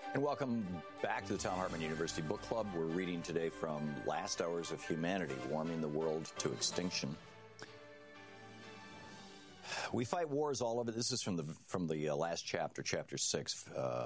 And welcome back to the Thom Hartmann University Book Club. We're reading today from Last Hours of Humanity, Warming the World to Extinction. We fight wars all over. This is from the last chapter, chapter 6,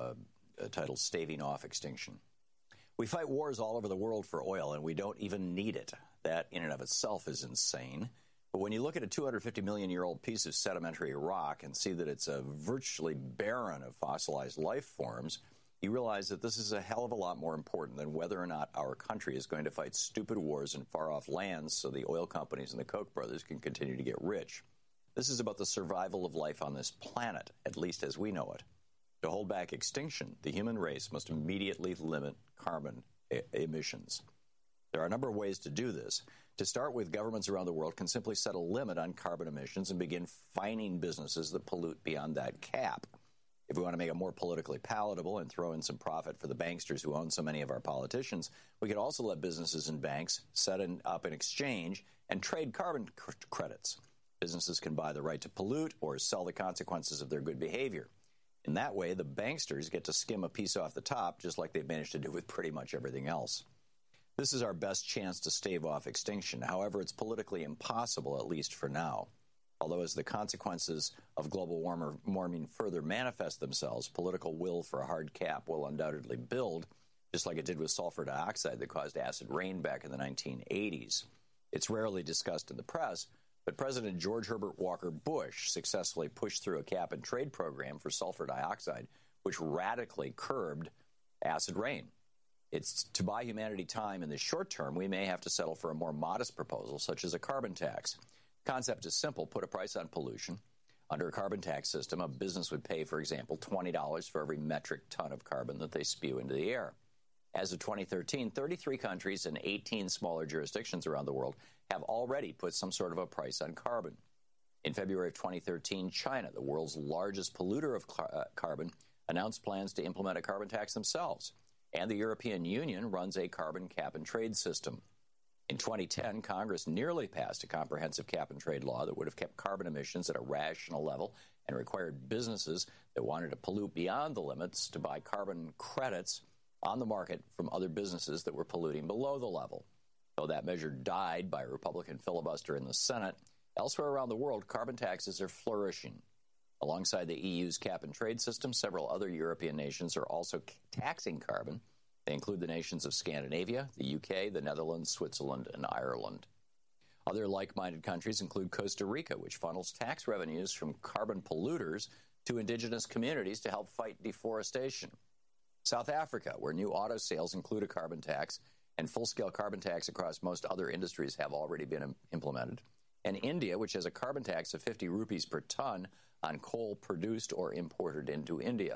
titled Staving Off Extinction. We fight wars all over the world for oil, and we don't even need it. That in and of itself is insane. But when you look at a 250 million-year-old piece of sedimentary rock and see that it's virtually barren of fossilized life forms, you realize that this is a hell of a lot more important than whether or not our country is going to fight stupid wars in far-off lands so the oil companies and the Koch brothers can continue to get rich. This is about the survival of life on this planet, at least as we know it. To hold back extinction, the human race must immediately limit carbon emissions. There are a number of ways to do this. To start with, governments around the world can simply set a limit on carbon emissions and begin fining businesses that pollute beyond that cap. If we want to make it more politically palatable and throw in some profit for the banksters who own so many of our politicians, we could also let businesses and banks set up an exchange and trade carbon credits. Businesses can buy the right to pollute or sell the consequences of their good behavior. In that way, the banksters get to skim a piece off the top, just like they've managed to do with pretty much everything else. This is our best chance to stave off extinction. However, it's politically impossible, at least for now. Although as the consequences of global warming further manifest themselves, political will for a hard cap will undoubtedly build, just like it did with sulfur dioxide that caused acid rain back in the 1980s. It's rarely discussed in the press, but President George Herbert Walker Bush successfully pushed through a cap-and-trade program for sulfur dioxide, which radically curbed acid rain. It's to buy humanity time in the short term, we may have to settle for a more modest proposal, such as a carbon tax. The concept is simple. Put a price on pollution. Under a carbon tax system, a business would pay, for example, $20 for every metric ton of carbon that they spew into the air. As of 2013, 33 countries and 18 smaller jurisdictions around the world have already put some sort of a price on carbon. In February of 2013, China, the world's largest polluter of carbon, announced plans to implement a carbon tax themselves. And the European Union runs a carbon cap-and-trade system. In 2010, Congress nearly passed a comprehensive cap-and-trade law that would have kept carbon emissions at a rational level and required businesses that wanted to pollute beyond the limits to buy carbon credits on the market from other businesses that were polluting below the level. Though that measure died by a Republican filibuster in the Senate, elsewhere around the world, carbon taxes are flourishing. Alongside the EU's cap-and-trade system, several other European nations are also taxing carbon. They include the nations of Scandinavia, the UK, the Netherlands, Switzerland, and Ireland. Other like-minded countries include Costa Rica, which funnels tax revenues from carbon polluters to indigenous communities to help fight deforestation. South Africa, where new auto sales include a carbon tax, and full-scale carbon tax across most other industries have already been implemented. And India, which has a carbon tax of 50 rupees per ton on coal produced or imported into India.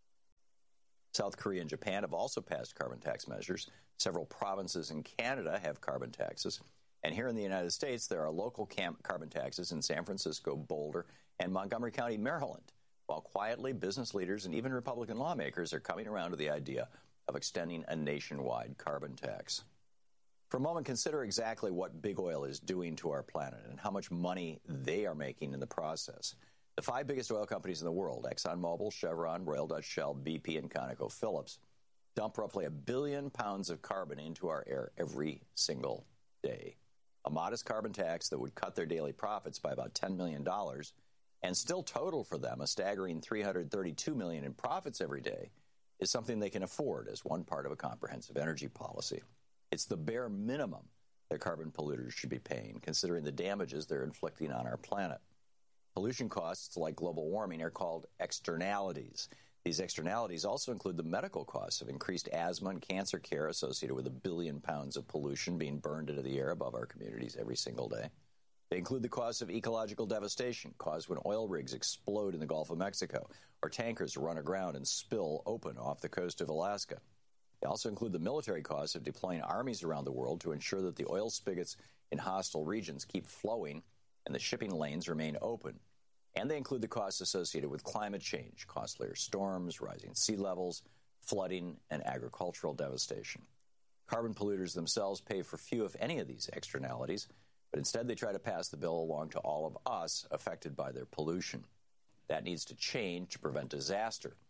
South Korea and Japan have also passed carbon tax measures. Several provinces in Canada have carbon taxes. And here in the United States, there are local carbon taxes in San Francisco, Boulder, and Montgomery County, Maryland. While quietly, business leaders and even Republican lawmakers are coming around to the idea of extending a nationwide carbon tax. For a moment, consider exactly what big oil is doing to our planet and how much money they are making in the process. The 5 biggest oil companies in the world, ExxonMobil, Chevron, Royal Dutch Shell, BP, and ConocoPhillips, dump roughly 1 billion pounds of carbon into our air every single day. A modest carbon tax that would cut their daily profits by about $10 million and still total for them a staggering $332 million in profits every day is something they can afford as one part of a comprehensive energy policy. It's the bare minimum that carbon polluters should be paying, considering the damages they're inflicting on our planet. Pollution costs, like global warming, are called externalities. These externalities also include the medical costs of increased asthma and cancer care associated with 1 billion pounds of pollution being burned into the air above our communities every single day. They include the costs of ecological devastation caused when oil rigs explode in the Gulf of Mexico or tankers run aground and spill open off the coast of Alaska. They also include the military costs of deploying armies around the world to ensure that the oil spigots in hostile regions keep flowing and the shipping lanes remain open. And they include the costs associated with climate change, costlier storms, rising sea levels, flooding, and agricultural devastation. Carbon polluters themselves pay for few, if any, of these externalities, but instead they try to pass the bill along to all of us affected by their pollution. That needs to change to prevent disaster.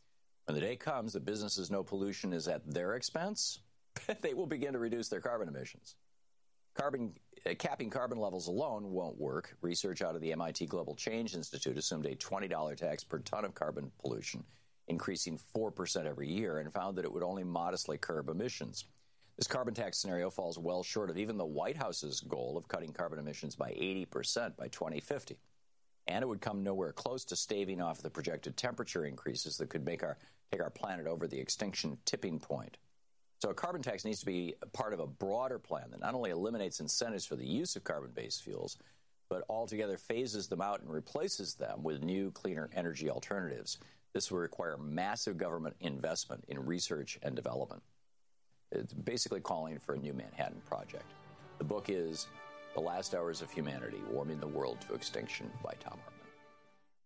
When the day comes that businesses know pollution is at their expense, they will begin to reduce their carbon emissions. Capping carbon levels alone won't work. Research out of the MIT Global Change Institute assumed a $20 tax per ton of carbon pollution, increasing 4% every year, and found that it would only modestly curb emissions. This carbon tax scenario falls well short of even the White House's goal of cutting carbon emissions by 80% by 2050. And it would come nowhere close to staving off the projected temperature increases that could take our planet over the extinction tipping point. So a carbon tax needs to be a part of a broader plan that not only eliminates incentives for the use of carbon-based fuels, but altogether phases them out and replaces them with new, cleaner energy alternatives. This will require massive government investment in research and development. It's basically calling for a new Manhattan Project. The book is The Last Hours of Humanity, Warming the World to Extinction by Tom Harper.